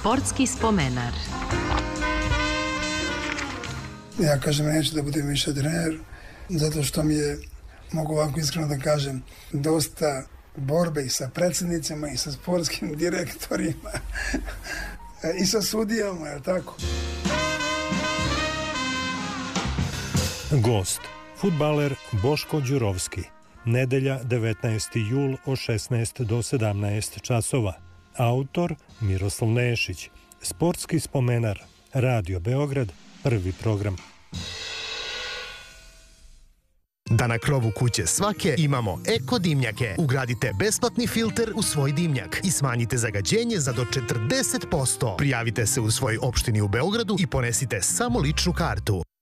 Sportski spomenar. Ja kažem, neću da budem više trener, zato što mi je, mogu ovako iskreno da kažem, dosta borbe i sa predsjednicima i sa sportskim direktorima i sa sudijama, je tako? Gost, fudbaler Boško Đurovski. Nedelja 19. jul od 16 do 17 časova. Autor Miroslav Nešić. Sportski spomenar. Radio Beograd, prvi program. Da na krovu kuće svake imamo eko dimnjake. Ugradite besplatni filter u svoj dimnjak i smanjite zagađenje za do 40%. Prijavite se u svojoj opštini u Beogradu i ponesite samo ličnu kartu.